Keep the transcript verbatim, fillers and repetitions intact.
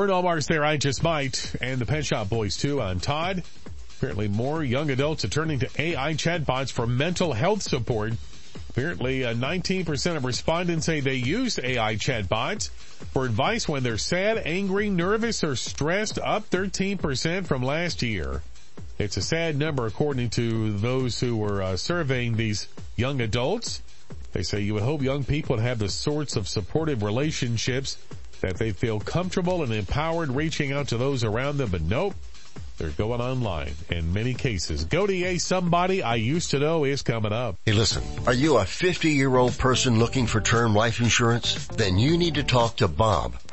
Bruno Mars there, I Just Might, and the Pet Shop Boys too on Todd. Apparently more young adults are turning to A I chatbots for mental health support. Apparently uh, nineteen percent of respondents say they use A I chatbots for advice when they're sad, angry, nervous, or stressed, up thirteen percent from last year. It's a sad number according to those who were uh, surveying these young adults. They say you would hope young people have the sorts of supportive relationships that they feel comfortable and empowered reaching out to those around them, but nope. They're going online in many cases. Go to a Somebody I Used to Know is coming up. Hey, listen, are you a fifty-year-old person looking for term life insurance? Then you need to talk to Bob.